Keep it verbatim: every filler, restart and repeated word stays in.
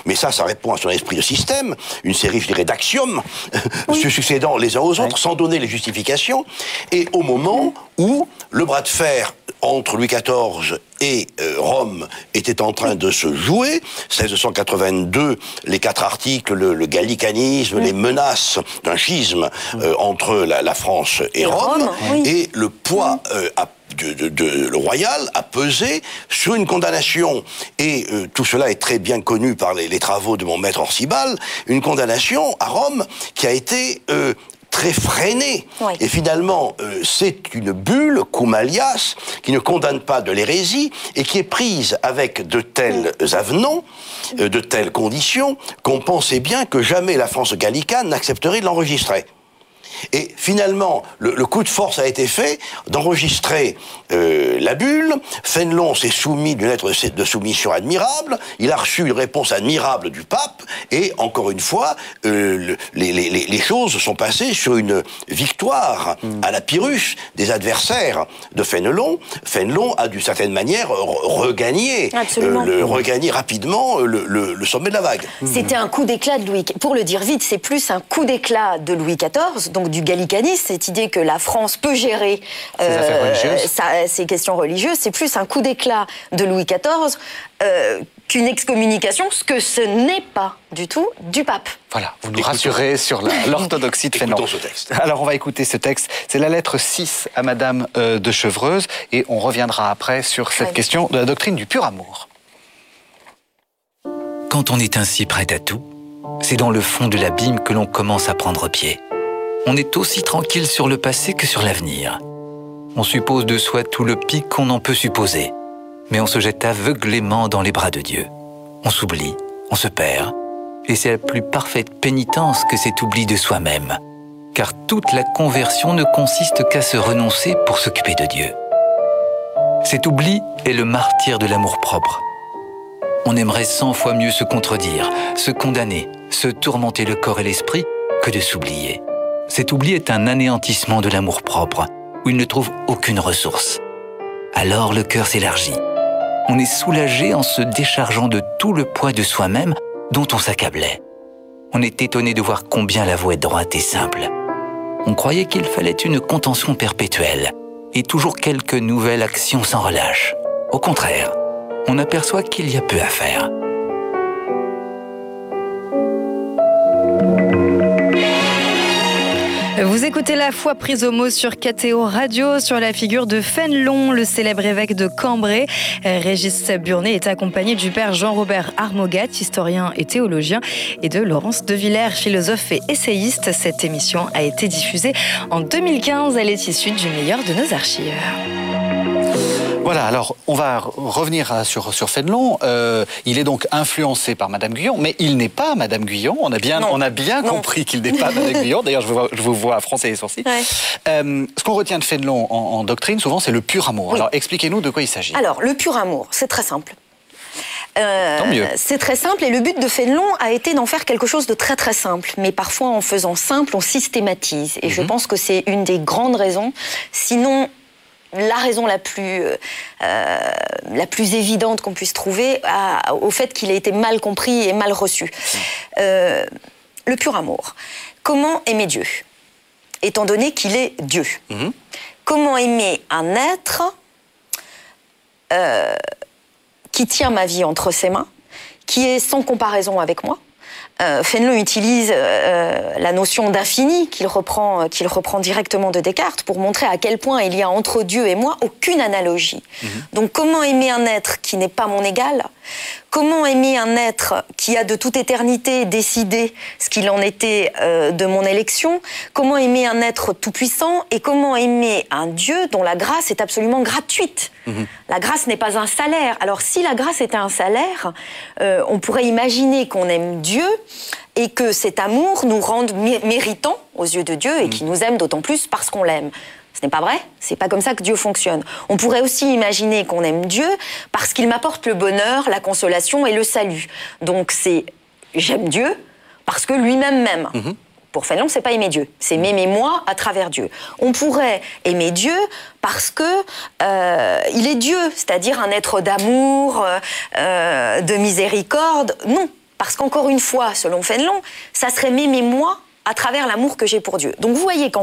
mais ça, ça répond à son esprit de système, une série, je dirais, d'axiomes, oui. se succédant les uns aux autres, oui. sans donner les justifications, et au moment où le bras de fer entre Louis quatorze et euh, Rome était en train de se jouer, seize cent quatre-vingt-deux, les quatre articles, le, le gallicanisme, oui. les menaces d'un schisme euh, entre la, la France et, et Rome, Rome oui. et le poids euh, à De, de, de, le royal a pesé sur une condamnation, et euh, tout cela est très bien connu par les, les travaux de mon maître Orsibal, une condamnation à Rome qui a été euh, très freinée. Oui. Et finalement, euh, c'est une bulle, cum alias, qui ne condamne pas de l'hérésie et qui est prise avec de tels oui. avenants, euh, de telles conditions, qu'on pensait bien que jamais la France gallicane n'accepterait de l'enregistrer. Et finalement, le, le coup de force a été fait d'enregistrer euh, la bulle. Fénelon s'est soumis d'une lettre de, de soumission admirable. Il a reçu une réponse admirable du pape. Et encore une fois, euh, le, les, les, les choses sont passées sur une victoire mmh. à la Pyrrhus des adversaires de Fénelon. Fénelon a d'une certaine manière regagné, euh, le, regagné rapidement le, le, le sommet de la vague. C'était un coup d'éclat de Louis. Pour le dire vite, c'est plus un coup d'éclat de Louis quatorze. Donc du gallicanisme, cette idée que la France peut gérer euh, sa, ses questions religieuses, c'est plus un coup d'éclat de Louis quatorze euh, qu'une excommunication, ce que ce n'est pas du tout du pape. Voilà, vous nous Écoutons. rassurez sur la, l'orthodoxie de Fénelon. ce texte. Alors on va écouter ce texte, c'est la lettre six à Madame euh, de Chevreuse, et on reviendra après sur cette ouais. question de la doctrine du pur amour. Quand on est ainsi prêt à tout, c'est dans le fond de l'abîme que l'on commence à prendre pied. On est aussi tranquille sur le passé que sur l'avenir. On suppose de soi tout le pis qu'on en peut supposer, mais on se jette aveuglément dans les bras de Dieu. On s'oublie, on se perd, et c'est la plus parfaite pénitence que cet oubli de soi-même, car toute la conversion ne consiste qu'à se renoncer pour s'occuper de Dieu. Cet oubli est le martyre de l'amour-propre. On aimerait cent fois mieux se contredire, se condamner, se tourmenter le corps et l'esprit que de s'oublier. Cet oubli est un anéantissement de l'amour-propre, où il ne trouve aucune ressource. Alors le cœur s'élargit. On est soulagé en se déchargeant de tout le poids de soi-même dont on s'accablait. On est étonné de voir combien la voie est droite et simple. On croyait qu'il fallait une contention perpétuelle, et toujours quelques nouvelles actions sans relâche. Au contraire, on aperçoit qu'il y a peu à faire. Vous écoutez La Foi prise au mot sur K T O Radio, sur la figure de Fénelon, le célèbre évêque de Cambrai. Régis Burnet est accompagné du père Jean-Robert Armogat, historien et théologien, et de Laurence de Villers, philosophe et essayiste. Cette émission a été diffusée en deux mille quinze. Elle est issue du meilleur de nos archives. Voilà, alors on va revenir sur, sur Fénelon. Euh, il est donc influencé par Madame Guyon, mais il n'est pas Madame Guyon. On a bien, on a bien compris qu'il n'est pas Madame Guyon. D'ailleurs, je vous vois, je vous vois froncer les sourcils. Ouais. Euh, ce qu'on retient de Fénelon en, en doctrine, souvent, c'est le pur amour. Oui. Alors, expliquez-nous de quoi il s'agit. Alors, le pur amour, c'est très simple. Euh, Tant mieux. C'est très simple, et le but de Fénelon a été d'en faire quelque chose de très très simple. Mais parfois, en faisant simple, on systématise. Et mm-hmm. je pense que c'est une des grandes raisons. Sinon, la raison la plus, euh, la plus évidente qu'on puisse trouver à, au fait qu'il a été mal compris et mal reçu. Euh, le pur amour. Comment aimer Dieu, étant donné qu'il est Dieu? Mmh. Comment aimer un être euh, qui tient ma vie entre ses mains, qui est sans comparaison avec moi? Euh, Fénelon utilise euh, la notion d'infini qu'il reprend, qu'il reprend directement de Descartes pour montrer à quel point il y a entre Dieu et moi aucune analogie. Mmh. Donc comment aimer un être qui n'est pas mon égal? Comment aimer un être qui a de toute éternité décidé ce qu'il en était euh, de mon élection? Comment aimer un être tout-puissant? Et comment aimer un Dieu dont la grâce est absolument gratuite? Mmh. La grâce n'est pas un salaire. Alors si la grâce était un salaire, euh, on pourrait imaginer qu'on aime Dieu et que cet amour nous rende mé- méritants aux yeux de Dieu et mmh. qu'il nous aime d'autant plus parce qu'on l'aime. Ce n'est pas vrai, c'est pas comme ça que Dieu fonctionne. On pourrait aussi imaginer qu'on aime Dieu parce qu'il m'apporte le bonheur, la consolation et le salut. Donc c'est j'aime Dieu parce que lui-même m'aime. Mmh. Pour Fénelon, c'est pas aimer Dieu, c'est m'aimer moi à travers Dieu. On pourrait aimer Dieu parce que euh, il est Dieu, c'est-à-dire un être d'amour, euh, de miséricorde. Non. Parce qu'encore une fois, selon Fénelon, ça serait m'aimer moi à travers l'amour que j'ai pour Dieu. Donc vous voyez qu'en